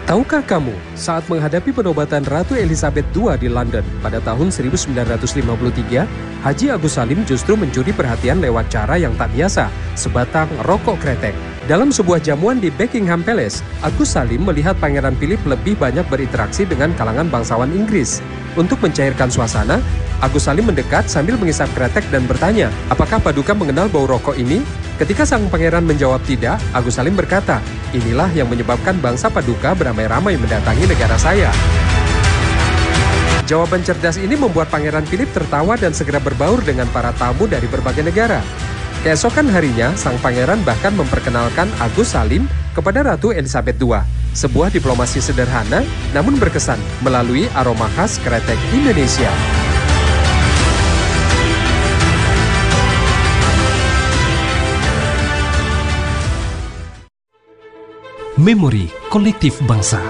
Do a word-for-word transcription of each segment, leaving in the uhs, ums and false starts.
Tahukah kamu, saat menghadapi penobatan Ratu Elizabeth kedua di London pada tahun seribu sembilan ratus lima puluh tiga, Haji Agus Salim justru mencuri perhatian lewat cara yang tak biasa, sebatang rokok kretek. Dalam sebuah jamuan di Buckingham Palace, Agus Salim melihat Pangeran Philip lebih banyak berinteraksi dengan kalangan bangsawan Inggris. Untuk mencairkan suasana, Agus Salim mendekat sambil mengisap kretek dan bertanya, apakah Paduka mengenal bau rokok ini? Ketika sang pangeran menjawab tidak, Agus Salim berkata, inilah yang menyebabkan bangsa Paduka beramai-ramai mendatangi negara saya. Jawaban cerdas ini membuat Pangeran Philip tertawa dan segera berbaur dengan para tamu dari berbagai negara. Keesokan harinya, sang pangeran bahkan memperkenalkan Agus Salim kepada Ratu Elizabeth kedua. Sebuah diplomasi sederhana, namun berkesan melalui aroma khas kretek Indonesia. Memori kolektif bangsa.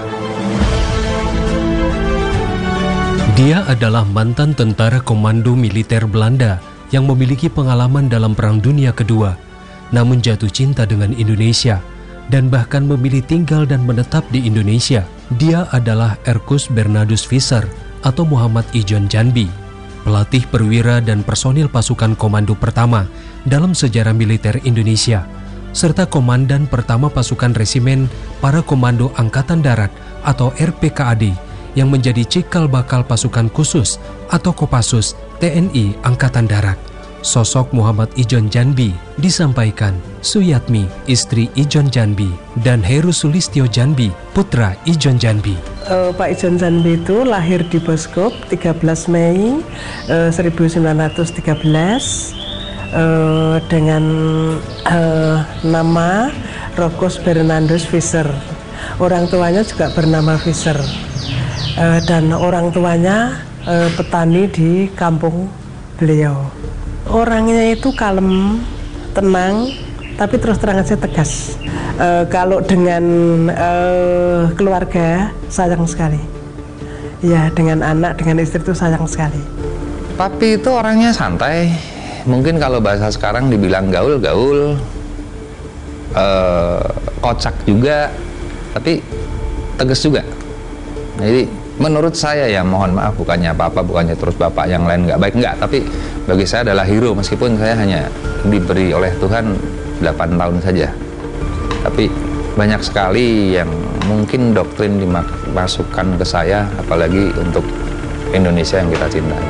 Dia adalah mantan tentara komando militer Belanda yang memiliki pengalaman dalam Perang Dunia Kedua, namun jatuh cinta dengan Indonesia dan bahkan memilih tinggal dan menetap di Indonesia. Dia adalah Erkus Bernardus Visser atau Muhammad Ijon Janbi, pelatih perwira dan personil pasukan komando pertama dalam sejarah militer Indonesia, serta komandan pertama pasukan resimen para komando Angkatan Darat atau R P K A D yang menjadi cikal bakal pasukan khusus atau Kopassus T N I Angkatan Darat. Sosok Muhammad Ijon Janbi disampaikan Suyatmi, istri Ijon Janbi, dan Heru Sulistyo Janbi, putra Ijon Janbi. Uh, Pak Ijon Janbi itu lahir di Boskop tiga belas Mei uh, seribu sembilan ratus tiga belas uh, dengan uh, nama Rokus Bernardus Visser. Orang tuanya juga bernama Visser, uh, dan orang tuanya uh, petani di kampung beliau. Orangnya itu kalem, tenang, tapi terus terang aja tegas. E, kalau dengan e, keluarga sayang sekali, ya dengan anak, dengan istri itu sayang sekali. Papi itu orangnya santai, mungkin kalau bahasa sekarang dibilang gaul-gaul, e, kocak juga, tapi tegas juga. Jadi menurut saya ya, mohon maaf, bukannya apa-apa, bukannya terus bapak yang lain nggak baik, nggak, tapi bagi saya adalah hero, meskipun saya hanya diberi oleh Tuhan delapan tahun saja. Tapi banyak sekali yang mungkin doktrin dimasukkan ke saya, apalagi untuk Indonesia yang kita cintai.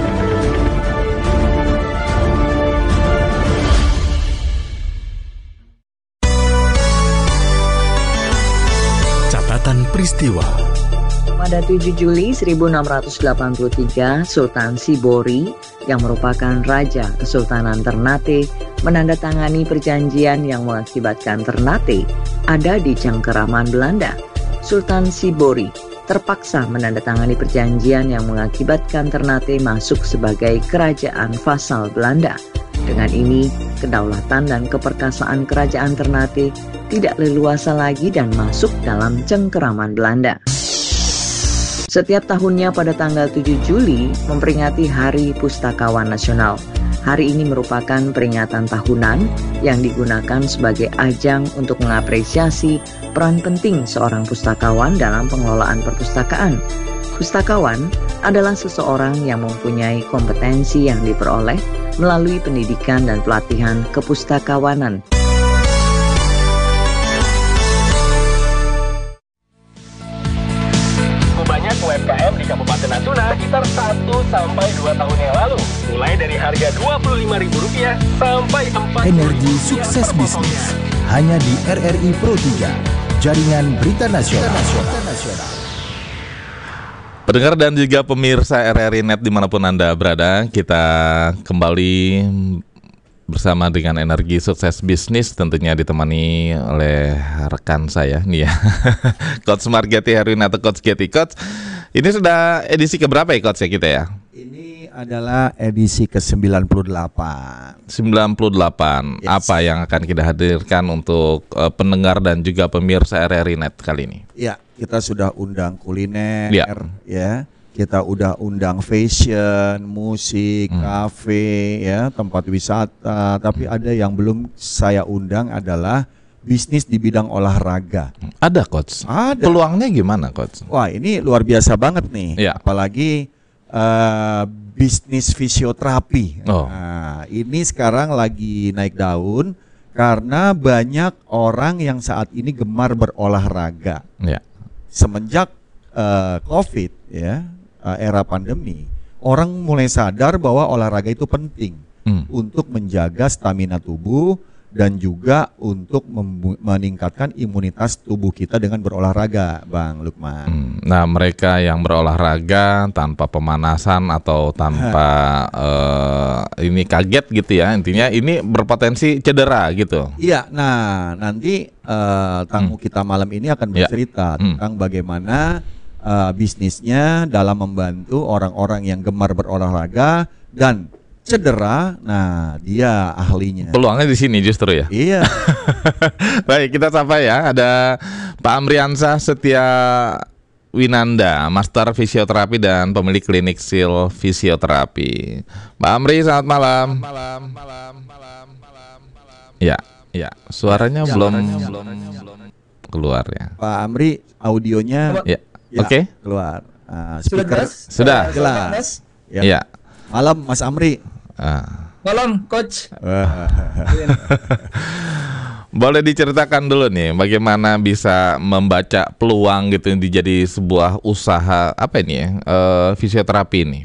Catatan peristiwa. Pada tujuh Juli seribu enam ratus delapan puluh tiga, Sultan Sibori yang merupakan Raja Kesultanan Ternate menandatangani perjanjian yang mengakibatkan Ternate ada di cengkeraman Belanda. Sultan Sibori terpaksa menandatangani perjanjian yang mengakibatkan Ternate masuk sebagai kerajaan vasal Belanda. Dengan ini, kedaulatan dan keperkasaan kerajaan Ternate tidak leluasa lagi dan masuk dalam cengkeraman Belanda. Setiap tahunnya pada tanggal tujuh Juli memperingati Hari Pustakawan Nasional. Hari ini merupakan peringatan tahunan yang digunakan sebagai ajang untuk mengapresiasi peran penting seorang pustakawan dalam pengelolaan perpustakaan. Pustakawan adalah seseorang yang mempunyai kompetensi yang diperoleh melalui pendidikan dan pelatihan kepustakawanan. U M K M di Kabupaten Natuna sekitar satu sampai dua tahun yang lalu, mulai dari harga dua puluh lima ribu rupiah sampai empat puluh ribu rupiah. Energi sukses bisnis hanya di R R I Pro tiga, jaringan berita nasional. Pendengar dan juga pemirsa R R I Net dimanapun Anda berada, kita kembali bersama dengan Energi Sukses Bisnis, tentunya ditemani oleh rekan saya nih ya, Coach Margeti Herwinata, Coach Getty. Coach, ini sudah edisi keberapa ya Coach ya kita ya? Ini adalah edisi ke sembilan puluh delapan. sembilan puluh delapan. Yes. Apa yang akan kita hadirkan untuk uh, pendengar dan juga pemirsa R R I Net kali ini? Ya, kita sudah undang kuliner, ya. ya. Kita udah undang fashion, musik, hmm. kafe, ya, tempat wisata. Tapi ada yang belum saya undang adalah bisnis di bidang olahraga. Ada coach. Ada. Peluangnya gimana coach? Wah, ini luar biasa banget nih. Ya. Apalagi uh, bisnis fisioterapi. Oh. Nah, ini sekarang lagi naik daun karena banyak orang yang saat ini gemar berolahraga. Ya. Semenjak uh, COVID ya, uh, era pandemi, orang mulai sadar bahwa olahraga itu penting hmm. untuk menjaga stamina tubuh dan juga untuk mem- meningkatkan imunitas tubuh kita dengan berolahraga, Bang Lukman. Hmm. Nah, mereka yang berolahraga tanpa pemanasan atau tanpa uh, ini kaget gitu ya, intinya ini berpotensi cedera gitu. Iya, nah nanti uh, tamu hmm. kita malam ini akan bercerita ya. hmm. tentang bagaimana uh, bisnisnya dalam membantu orang-orang yang gemar berolahraga dan cedera. Nah, dia ahlinya. Peluangnya di sini justru ya. Iya. Baik, kita sapa ya. Ada Pak Amriansah Setia Winanda, Master Fisioterapi dan pemilik klinik Sil Fisioterapi. Pak Amri, selamat malam. Malam, malam, malam, malam, malam. Ya, ya. Suaranya ya, belum belum keluar ya. Pak Amri, audionya ya. ya Oke. Okay. Keluar. Uh, speaker sudah. Jelas. Ya. ya. Malam, Mas Amri. Ah. Malam, Coach. Boleh diceritakan dulu nih, bagaimana bisa membaca peluang gitu jadi sebuah usaha apa ini ya, uh, fisioterapi ini?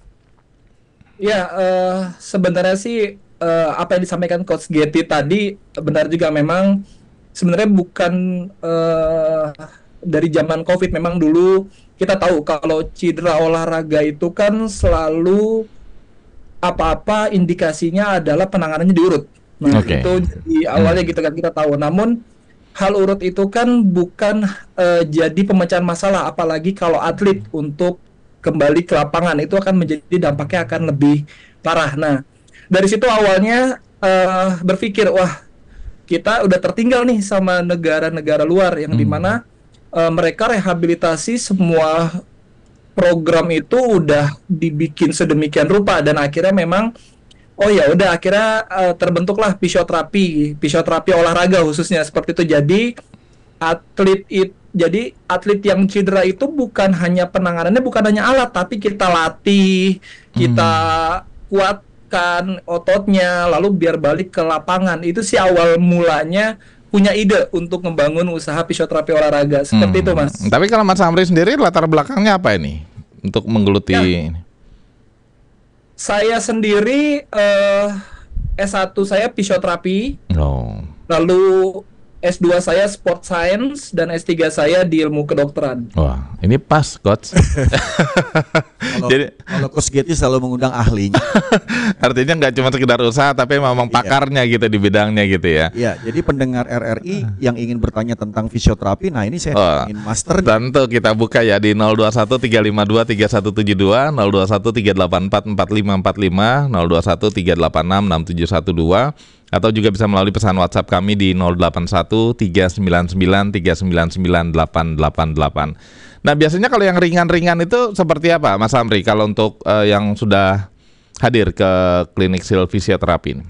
Ya, uh, sebenarnya sih uh, apa yang disampaikan Coach Getty tadi benar juga. Memang sebenarnya bukan uh, dari zaman COVID. Memang dulu kita tahu kalau cedera olahraga itu kan selalu apa-apa indikasinya adalah penanganannya diurut. Nah, okay. itu di awalnya hmm. gitu kan kita tahu. Namun hal urut itu kan bukan uh, jadi pemecahan masalah, apalagi kalau atlet untuk kembali ke lapangan itu akan menjadi dampaknya akan lebih parah. Nah, dari situ awalnya uh, berpikir, wah, kita udah tertinggal nih sama negara-negara luar yang hmm. dimana uh, mereka rehabilitasi semua program itu udah dibikin sedemikian rupa, dan akhirnya memang oh ya udah akhirnya uh, terbentuklah fisioterapi, fisioterapi olahraga khususnya seperti itu. Jadi atlet it, jadi atlet yang cedera itu bukan hanya penanganannya, bukan hanya alat, tapi kita latih, kita hmm. kuatkan ototnya, lalu biar balik ke lapangan. Itu sih awal mulanya punya ide untuk membangun usaha fisioterapi olahraga seperti hmm. itu, Mas. Tapi kalau Mas Amri sendiri latar belakangnya apa ini untuk menggeluti ya, ini? Saya sendiri uh, S satu saya fisioterapi. Oh. Lalu S dua saya sport science dan S tiga saya di ilmu kedokteran. Wah, ini pas, Coach. Kalau, Jadi kalau Coach Getty selalu mengundang ahlinya. Artinya nggak cuma sekedar usaha, tapi memang pakarnya iya. gitu di bidangnya gitu ya. Iya, jadi pendengar R R I yang ingin bertanya tentang fisioterapi, nah ini saya oh, ingin master. Tentu kita buka ya di nol dua satu tiga lima dua tiga satu tujuh dua, nol dua satu tiga delapan empat empat lima empat lima, nol dua satu tiga delapan enam enam tujuh satu dua. Atau juga bisa melalui pesan WhatsApp kami di nol delapan satu tiga sembilan sembilan tiga sembilan sembilan delapan delapan delapan. Nah, biasanya kalau yang ringan-ringan itu seperti apa, Mas Amri, kalau untuk uh, yang sudah hadir ke klinik Sil Fisioterapi ini?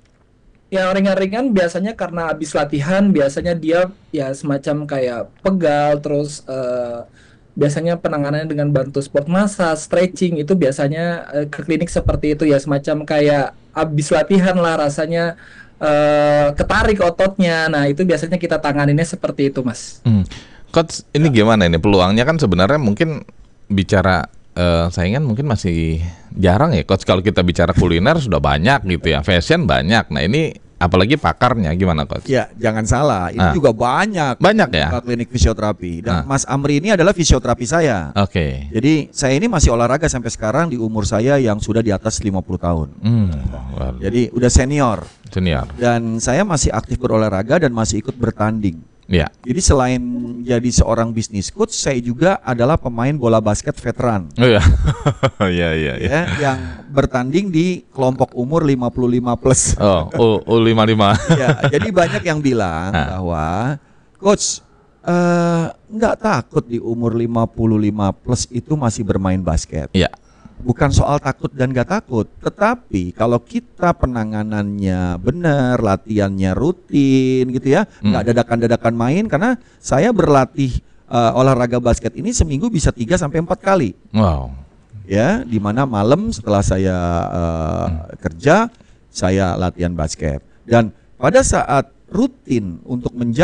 Yang ringan-ringan biasanya karena habis latihan, biasanya dia ya semacam kayak pegal, terus uh, biasanya penanganannya dengan bantu sport massage, stretching, itu biasanya uh, ke klinik seperti itu ya, semacam kayak habis latihan lah rasanya uh, ketarik ototnya. Nah, itu biasanya kita tanganinnya seperti itu, Mas. Hmm. Coach, ini gimana ini peluangnya? Kan sebenarnya mungkin bicara uh, saingan mungkin masih jarang ya, Coach. Kalau kita bicara kuliner sudah banyak gitu ya, fashion banyak. Nah, ini apalagi pakarnya gimana, Coach? Ya, jangan salah, ini ah. juga banyak. Banyak ya? Klinik fisioterapi. Dan ah. Mas Amri ini adalah fisioterapi saya. Oke. Okay. Jadi saya ini masih olahraga sampai sekarang di umur saya yang sudah di atas lima puluh tahun. Hmm. Well. Jadi udah senior. Senior. Dan saya masih aktif berolahraga dan masih ikut bertanding. Ya. Jadi selain jadi seorang bisnis coach, saya juga adalah pemain bola basket veteran. Oh iya. Iya iya iya. Ya, yang bertanding di kelompok umur lima puluh lima plus. Oh, U lima puluh lima. Ya, jadi banyak yang bilang nah. bahwa coach nggak uh, takut di umur lima puluh lima plus itu masih bermain basket. Iya. bukan soal takut dan gak takut, tetapi kalau kita penanganannya benar, latihannya rutin gitu ya, nggak hmm. dadakan-dadakan main, karena saya berlatih uh, olahraga basket ini seminggu bisa tiga sampai empat kali. Wow. Ya, di mana malam setelah saya uh, hmm. kerja, saya latihan basket. Dan pada saat rutin untuk menjaga